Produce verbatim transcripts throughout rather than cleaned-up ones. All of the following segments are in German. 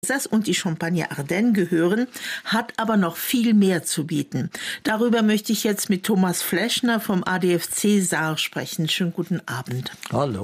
und die Champagne Ardenne gehören, hat aber noch viel mehr zu bieten. Darüber möchte ich jetzt mit Thomas Fleschner vom A D F C Saar sprechen. Schönen guten Abend. Hallo.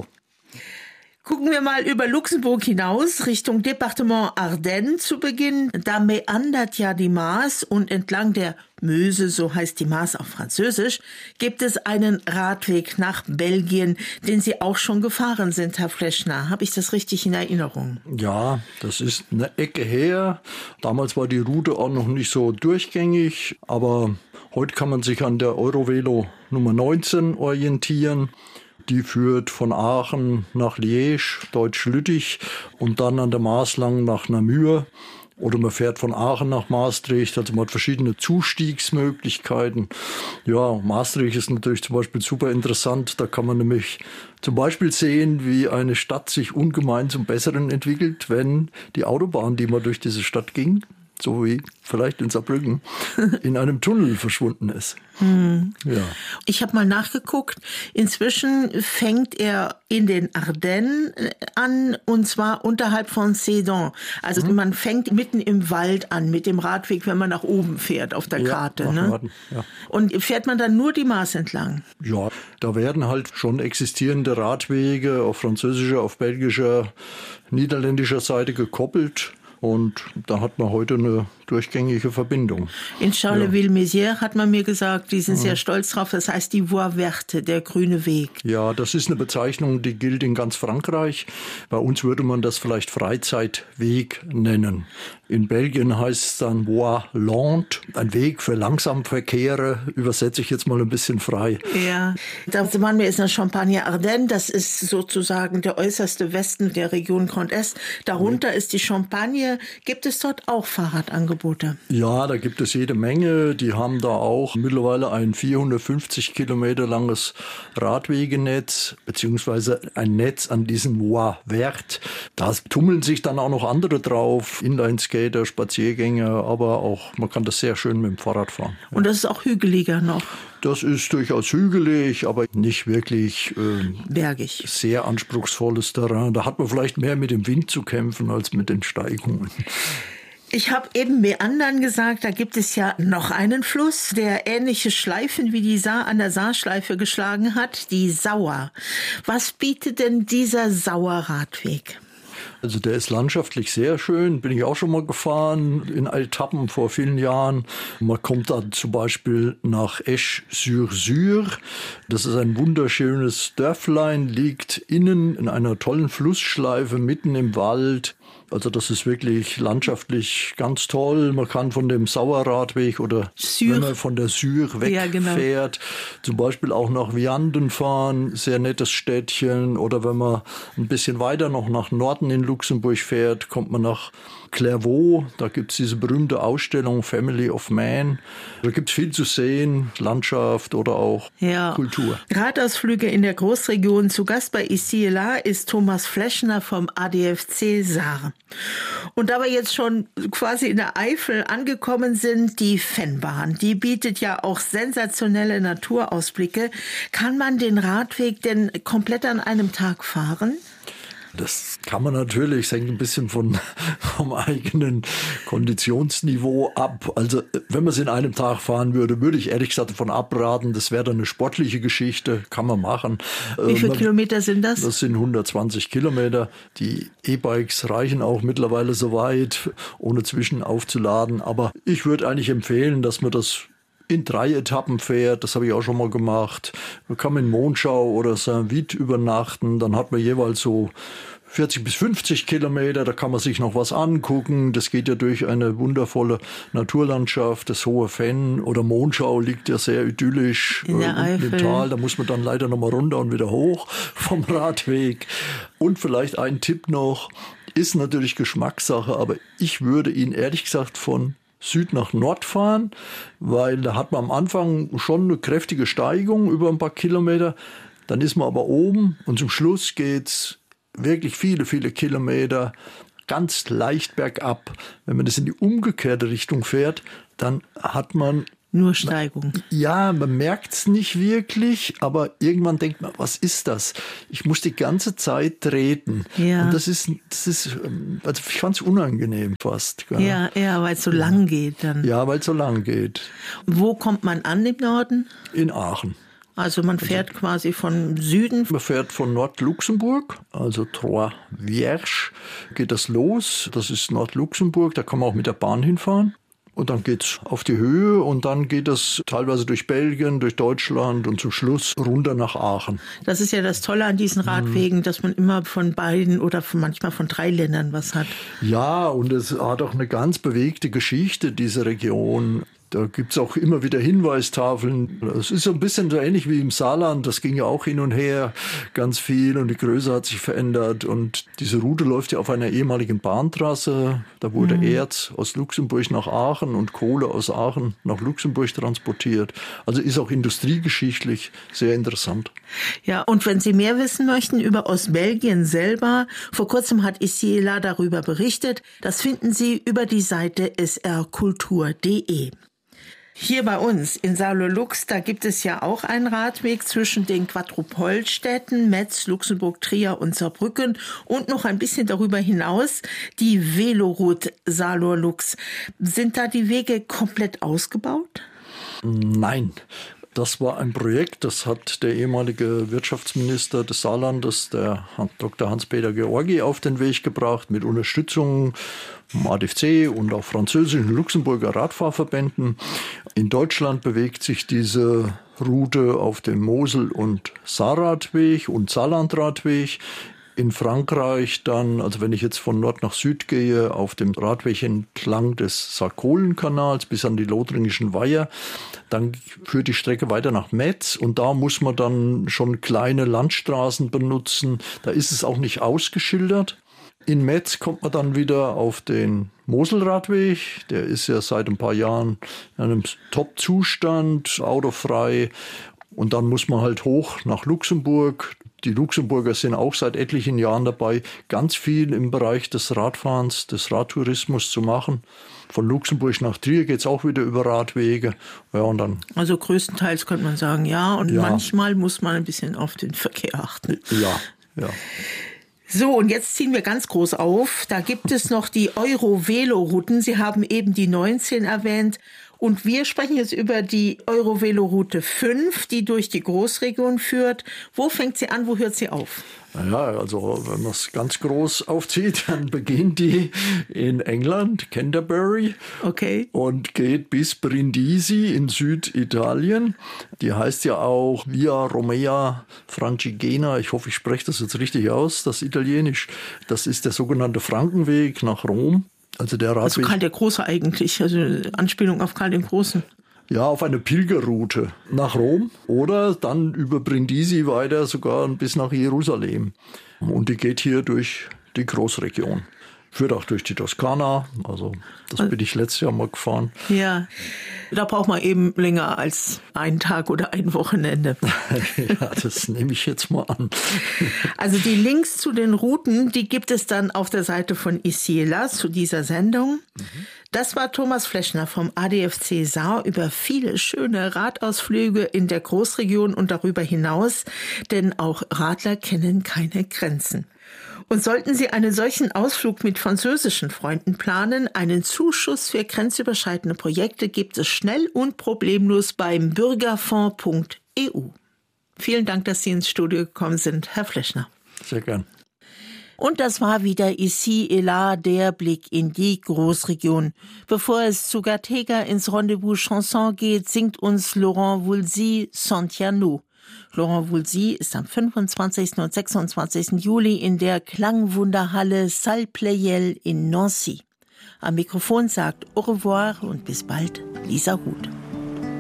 Gucken wir mal über Luxemburg hinaus, Richtung Departement Ardennes zu Beginn. Da meandert ja die Maas und entlang der Meuse, so heißt die Maas auf Französisch, gibt es einen Radweg nach Belgien, den Sie auch schon gefahren sind, Herr Fleschner. Habe ich das richtig in Erinnerung? Ja, das ist eine Ecke her. Damals war die Route auch noch nicht so durchgängig, aber heute kann man sich an der Eurovelo Nummer neunzehn orientieren. Die führt von Aachen nach Liège, Deutsch-Lüttich und dann an der Maas lang nach Namur. Oder man fährt von Aachen nach Maastricht, also man hat verschiedene Zustiegsmöglichkeiten. Ja, Maastricht ist natürlich zum Beispiel super interessant. Da kann man nämlich zum Beispiel sehen, wie eine Stadt sich ungemein zum Besseren entwickelt, wenn die Autobahn, die man durch diese Stadt ging, so wie vielleicht in Saarbrücken, in einem Tunnel verschwunden ist. Hm. Ja. Ich habe mal nachgeguckt. Inzwischen fängt er in den Ardennen an, und zwar unterhalb von Sedan. Also mhm. man fängt mitten im Wald an mit dem Radweg, wenn man nach oben fährt auf der ja, Karte. Ne? Ja. Und fährt man dann nur die Maas entlang? Ja, da werden halt schon existierende Radwege auf französischer, auf belgischer, niederländischer Seite gekoppelt. Und da hat man heute eine durchgängige Verbindung. In Charleville-Mézières hat man mir gesagt, die sind sehr stolz drauf, das heißt die Voie Verte, der grüne Weg. Ja, das ist eine Bezeichnung, die gilt in ganz Frankreich. Bei uns würde man das vielleicht Freizeitweg nennen. In Belgien heißt es dann Voie Lente, ein Weg für Langsamverkehre, übersetze ich jetzt mal ein bisschen frei. Ja, da waren wir jetzt in der Champagne Ardenne, das ist sozusagen der äußerste Westen der Region Grand Est. Darunter ist die Champagne. Gibt es dort auch Fahrradangebote? Ja, da gibt es jede Menge. Die haben da auch mittlerweile ein vierhundertfünfzig Kilometer langes Radwegenetz, beziehungsweise ein Netz an diesen Voies Vertes. Da tummeln sich dann auch noch andere drauf, Inlineskater, Spaziergänger, aber auch, man kann das sehr schön mit dem Fahrrad fahren. Und das ist auch hügeliger noch? Das ist durchaus hügelig, aber nicht wirklich äh, bergig. Sehr anspruchsvolles Terrain. Da hat man vielleicht mehr mit dem Wind zu kämpfen als mit den Steigungen. Ich habe eben Meandern gesagt, da gibt es ja noch einen Fluss, der ähnliche Schleifen wie die Saar an der Saarschleife geschlagen hat, die Sauer. Was bietet denn dieser Sauerradweg? Also der ist landschaftlich sehr schön, bin ich auch schon mal gefahren in Etappen vor vielen Jahren. Man kommt dann zum Beispiel nach Esch-sur-Sur. Das ist ein wunderschönes Dörflein, liegt innen in einer tollen Flussschleife mitten im Wald. Also das ist wirklich landschaftlich ganz toll. Man kann von dem Sauerradweg oder Sur. wenn man von der Sur wegfährt, ja, genau. zum Beispiel auch nach Vianden fahren, sehr nettes Städtchen. Oder wenn man ein bisschen weiter noch nach Norden in Luxemburg fährt, kommt man nach Clairvaux. Da gibt es diese berühmte Ausstellung Family of Man. Da gibt es viel zu sehen, Landschaft oder auch ja. Kultur. Radausflüge in der Großregion. Zu Gast bei Ici et Là ist Thomas Fleschner vom A D F C Saar. Und da wir jetzt schon quasi in der Eifel angekommen sind, die Vennbahn, die bietet ja auch sensationelle Naturausblicke. Kann man den Radweg denn komplett an einem Tag fahren? Das kann man natürlich, es hängt ein bisschen von, vom eigenen Konditionsniveau ab. Also wenn man es in einem Tag fahren würde, würde ich ehrlich gesagt davon abraten. Das wäre dann eine sportliche Geschichte, kann man machen. Wie viele man, Kilometer sind das? Das sind hundertzwanzig Kilometer. Die E-Bikes reichen auch mittlerweile so weit, ohne zwischen aufzuladen. Aber ich würde eigentlich empfehlen, dass man das in drei Etappen fährt, das habe ich auch schon mal gemacht. Man kann in Monschau oder Saint-Vith übernachten, dann hat man jeweils so vierzig bis fünfzig Kilometer, da kann man sich noch was angucken. Das geht ja durch eine wundervolle Naturlandschaft, das Hohe Venn oder Monschau liegt ja sehr idyllisch in der äh, Eifel. Im Tal. Da muss man dann leider noch mal runter und wieder hoch vom Radweg. Und vielleicht ein Tipp noch, ist natürlich Geschmackssache, aber ich würde ihn ehrlich gesagt von Süd nach Nord fahren, weil da hat man am Anfang schon eine kräftige Steigung über ein paar Kilometer. Dann ist man aber oben und zum Schluss geht's wirklich viele, viele Kilometer ganz leicht bergab. Wenn man das in die umgekehrte Richtung fährt, dann hat man Nur Steigung. Ja, man merkt es nicht wirklich, aber irgendwann denkt man, was ist das? Ich muss die ganze Zeit treten. Ja. Und das ist, das ist, also ich fand es unangenehm fast. Gell? Ja, ja, weil es so lang geht dann. Ja, weil es so lang geht. Wo kommt man an im Norden? In Aachen. Also man fährt also, quasi von Süden. Man fährt von Nordluxemburg, also Trois-Vierges, geht das los. Das ist Nordluxemburg, da kann man auch mit der Bahn hinfahren. Und dann geht's auf die Höhe und dann geht es teilweise durch Belgien, durch Deutschland und zum Schluss runter nach Aachen. Das ist ja das Tolle an diesen Radwegen, dass man immer von beiden oder von, manchmal von drei Ländern was hat. Ja, und es hat auch eine ganz bewegte Geschichte, diese Region. Da gibt es auch immer wieder Hinweistafeln. Es ist so ein bisschen so ähnlich wie im Saarland. Das ging ja auch hin und her ganz viel und die Größe hat sich verändert. Und diese Route läuft ja auf einer ehemaligen Bahntrasse. Da wurde mhm. Erz aus Luxemburg nach Aachen und Kohle aus Aachen nach Luxemburg transportiert. Also ist auch industriegeschichtlich sehr interessant. Ja, und wenn Sie mehr wissen möchten über Ostbelgien selber, vor kurzem hat Isiela darüber berichtet. Das finden Sie über die Seite s r kultur punkt d e. Hier bei uns in Saarlouis, da gibt es ja auch einen Radweg zwischen den Quadrupolstädten Metz, Luxemburg, Trier und Saarbrücken und noch ein bisschen darüber hinaus die Veloroute Saarlouis. Sind da die Wege komplett ausgebaut? Nein. Das war ein Projekt, das hat der ehemalige Wirtschaftsminister des Saarlandes, der Doktor Hans-Peter Georgi, auf den Weg gebracht, mit Unterstützung vom A D F C und auch französischen Luxemburger Radfahrverbänden. In Deutschland bewegt sich diese Route auf dem Mosel- und Saarradweg und Saarlandradweg. In Frankreich dann, also wenn ich jetzt von Nord nach Süd gehe, auf dem Radweg entlang des Sarkolenkanals bis an die Lothringischen Weiher, dann führt die Strecke weiter nach Metz und da muss man dann schon kleine Landstraßen benutzen. Da ist es auch nicht ausgeschildert. In Metz kommt man dann wieder auf den Moselradweg. Der ist ja seit ein paar Jahren in einem Top-Zustand, autofrei. Und dann muss man halt hoch nach Luxemburg. Die Luxemburger sind auch seit etlichen Jahren dabei, ganz viel im Bereich des Radfahrens, des Radtourismus zu machen. Von Luxemburg nach Trier geht es auch wieder über Radwege. Ja, und dann also größtenteils könnte man sagen, ja. Und ja. manchmal muss man ein bisschen auf den Verkehr achten. Ja, ja. So, und jetzt ziehen wir ganz groß auf. Da gibt es noch die Euro-Velo-Routen. Sie haben eben die neunzehn erwähnt. Und wir sprechen jetzt über die Eurovelo-Route fünf, die durch die Großregion führt. Wo fängt sie an, wo hört sie auf? Naja, also wenn man es ganz groß aufzieht, dann beginnt die in England, Canterbury, okay, und geht bis Brindisi in Süditalien. Die heißt ja auch Via Romea Francigena. Ich hoffe, ich spreche das jetzt richtig aus, das Italienisch. Das ist der sogenannte Frankenweg nach Rom. Also der Radweg. Also Karl der Große eigentlich, also Anspielung auf Karl den Großen. Ja, auf eine Pilgerroute nach Rom oder dann über Brindisi weiter sogar bis nach Jerusalem. Und die geht hier durch die Großregion. Führt auch durch die Toskana, also das bin ich letztes Jahr mal gefahren. Ja, da braucht man eben länger als einen Tag oder ein Wochenende. Ja, das nehme ich jetzt mal an. Also die Links zu den Routen, die gibt es dann auf der Seite von Isiela zu dieser Sendung. Mhm. Das war Thomas Fleschner vom A D F C Saar über viele schöne Radausflüge in der Großregion und darüber hinaus, denn auch Radler kennen keine Grenzen. Und sollten Sie einen solchen Ausflug mit französischen Freunden planen, einen Zuschuss für grenzüberschreitende Projekte gibt es schnell und problemlos beim bürgerfonds punkt e u. Vielen Dank, dass Sie ins Studio gekommen sind, Herr Fleschner. Sehr gern. Und das war wieder Isiela, der Blick in die Großregion. Bevor es zu Gattega ins Rendezvous Chanson geht, singt uns Laurent Voulzy Santiano. Laurent Voulzy ist am fünfundzwanzigsten und sechsundzwanzigsten Juli in der Klangwunderhalle Salle Pleyel in Nancy. Am Mikrofon sagt au revoir und bis bald Lisa Huth.